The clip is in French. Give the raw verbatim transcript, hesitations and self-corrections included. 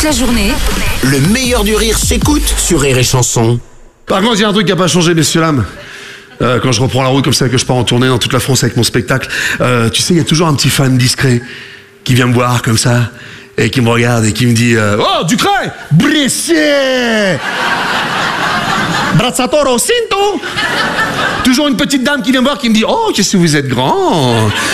Toute la journée, Le meilleur du rire s'écoute sur Rire et Chanson. Par contre, il y a un truc qui n'a pas changé, messieurs, dames. Euh, quand je reprends la route comme ça, que je pars en tournée dans toute la France avec mon spectacle, euh, tu sais, il y a toujours un petit fan discret qui vient me voir comme ça et qui me regarde et qui me dit euh, Oh, Ducret, Bressier, Brazzatoro Cinto. Toujours une petite dame qui vient me voir qui me dit Oh, qu'est-ce que vous êtes grand.